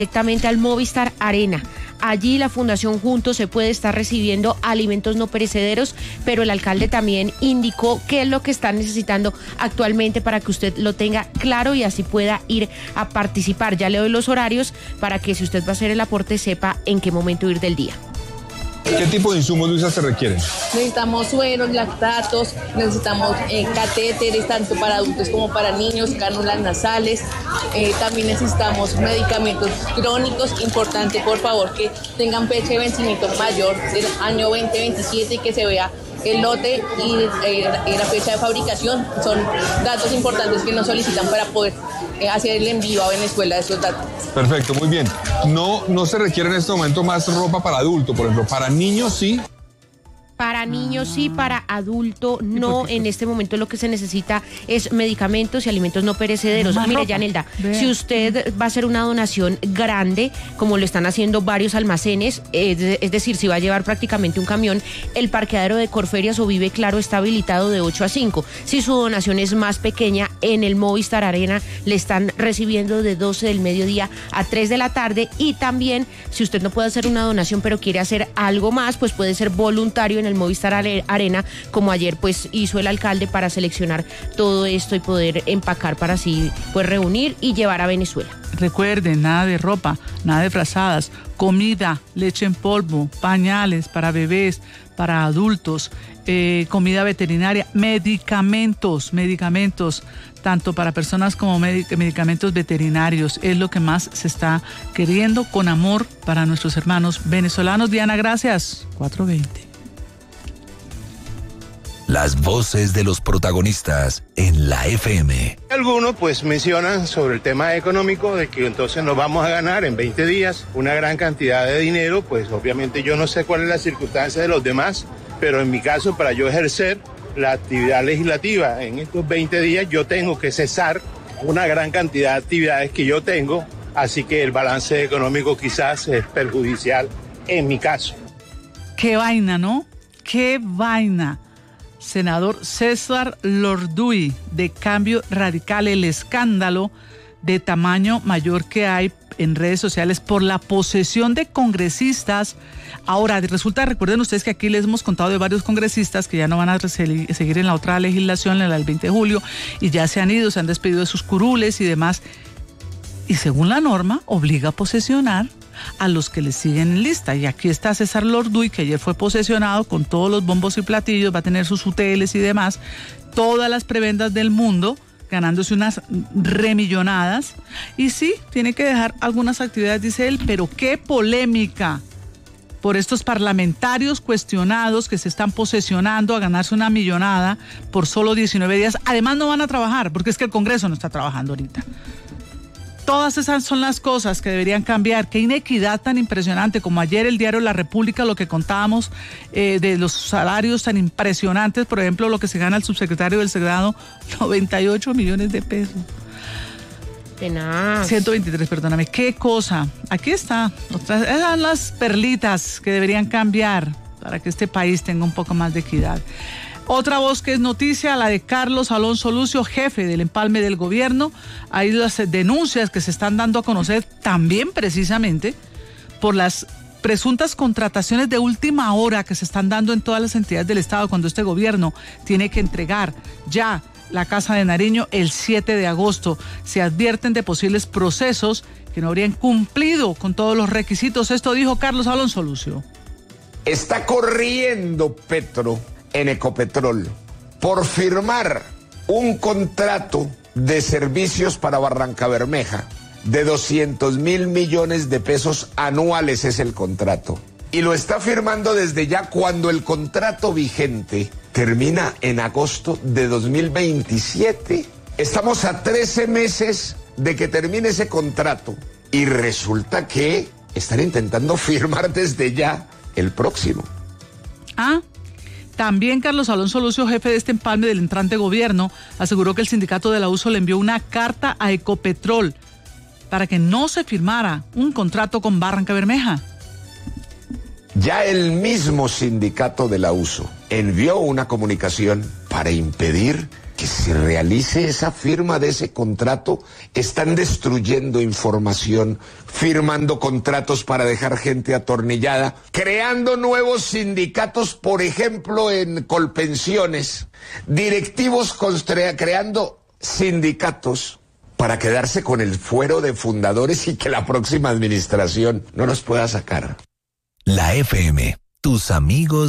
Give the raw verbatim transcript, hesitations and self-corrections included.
directamente al Movistar Arena. Allí la Fundación Juntos se puede estar recibiendo alimentos no perecederos, pero el alcalde también indicó qué es lo que están necesitando actualmente para que usted lo tenga claro y así pueda ir a participar. Ya le doy los horarios para que si usted va a hacer el aporte sepa en qué momento ir del día. ¿Qué tipo de insumos, Luisa, se requieren? Necesitamos sueros, lactatos, necesitamos eh, catéteres tanto para adultos como para niños, cánulas nasales, eh, también necesitamos medicamentos crónicos. Importante, por favor, que tengan fecha de vencimiento mayor del año veinte veintisiete y que se vea el lote y eh, la fecha de fabricación. Son datos importantes que nos solicitan para poder eh, hacer el envío a Venezuela de esos datos. Perfecto, muy bien. No, no se requiere en este momento más ropa para adulto, por ejemplo. Para niños sí. Para niños sí, para adulto no. En este momento lo que se necesita es medicamentos y alimentos no perecederos. Más Mire, ropa. Yanelda, Ve. si usted va a hacer una donación grande, como lo están haciendo varios almacenes, es, de- es decir, si va a llevar prácticamente un camión, el parqueadero de Corferias o Vive Claro está habilitado de ocho a cinco. Si su donación es más pequeña, en el Movistar Arena le están recibiendo de doce del mediodía a tres de la tarde. Y también, si usted no puede hacer una donación, pero quiere hacer algo más, pues puede ser voluntario en el Movistar Are- Arena, como ayer pues hizo el alcalde para seleccionar todo esto y poder empacar para así pues reunir y llevar a Venezuela. Recuerden, nada de ropa, nada de frazadas, comida, leche en polvo, pañales para bebés, para adultos, eh, comida veterinaria, medicamentos, medicamentos, tanto para personas como medic- medicamentos veterinarios. Es lo que más se está queriendo con amor para nuestros hermanos venezolanos. Diana, gracias. cuatro veinte. Las voces de los protagonistas en la F M. Algunos pues mencionan sobre el tema económico de que entonces nos vamos a ganar en veinte días una gran cantidad de dinero. Pues obviamente yo no sé cuál es la circunstancia de los demás, pero en mi caso, para yo ejercer la actividad legislativa en estos veinte días, yo tengo que cesar una gran cantidad de actividades que yo tengo, así que el balance económico quizás es perjudicial en mi caso. Qué vaina, ¿no? Qué vaina. Senador César Lorduy, de Cambio Radical, el escándalo de tamaño mayor que hay en redes sociales por la posesión de congresistas. Ahora, resulta, recuerden ustedes que aquí les hemos contado de varios congresistas que ya no van a seguir en la otra legislación, en la del veinte de julio, y ya se han ido, se han despedido de sus curules y demás. Y según la norma, obliga a posesionar a los que le siguen en lista. Y aquí está César Lorduy, que ayer fue posesionado con todos los bombos y platillos, va a tener sus hoteles y demás, todas las prebendas del mundo, ganándose unas remillonadas. Y sí, tiene que dejar algunas actividades, dice él, pero qué polémica por estos parlamentarios cuestionados que se están posesionando a ganarse una millonada por solo diecinueve días. Además no van a trabajar, porque es que el Congreso no está trabajando ahorita. Todas esas son las cosas que deberían cambiar. Qué inequidad tan impresionante, como ayer el diario La República, lo que contábamos eh, de los salarios tan impresionantes, por ejemplo, lo que se gana el subsecretario del Senado, noventa y ocho millones de pesos. Tenaz. ciento veintitrés, perdóname. Qué cosa. Aquí está. Otras, esas son las perlitas que deberían cambiar para que este país tenga un poco más de equidad. Otra voz que es noticia, la de Carlos Alonso Lucio, jefe del empalme del gobierno. Hay las denuncias que se están dando a conocer también precisamente por las presuntas contrataciones de última hora que se están dando en todas las entidades del Estado cuando este gobierno tiene que entregar ya la Casa de Nariño el siete de agosto. Se advierten de posibles procesos que no habrían cumplido con todos los requisitos. Esto dijo Carlos Alonso Lucio. Está corriendo Petro en Ecopetrol por firmar un contrato de servicios para Barrancabermeja de doscientos mil millones de pesos anuales es el contrato. Y lo está firmando desde ya cuando el contrato vigente termina en agosto de dos mil veintisiete. Estamos a trece meses de que termine ese contrato y resulta que están intentando firmar desde ya el próximo. Ah, también Carlos Alonso Lucio, jefe de este empalme del entrante gobierno, aseguró que el sindicato de la U S O le envió una carta a Ecopetrol para que no se firmara un contrato con Barrancabermeja. Ya el mismo sindicato de la U S O envió una comunicación para impedir que se realice esa firma de ese contrato, están destruyendo información, firmando contratos para dejar gente atornillada, creando nuevos sindicatos, por ejemplo, en Colpensiones, directivos constre- creando sindicatos para quedarse con el fuero de fundadores y que la próxima administración no los pueda sacar. La F M, tus amigos